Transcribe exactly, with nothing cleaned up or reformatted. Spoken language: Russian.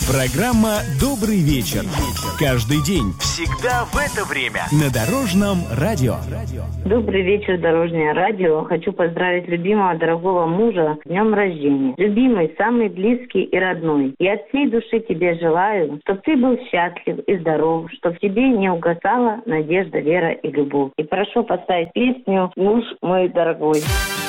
Программа «Добрый вечер». Каждый день, всегда в это время. На Дорожном радио. Добрый вечер, Дорожное радио. Хочу поздравить любимого, дорогого мужа с днем рождения. Любимый, самый близкий и родной. Я от всей души тебе желаю, чтобы ты был счастлив и здоров, чтобы в тебе не угасала надежда, вера и любовь. И прошу поставить песню «Муж мой дорогой».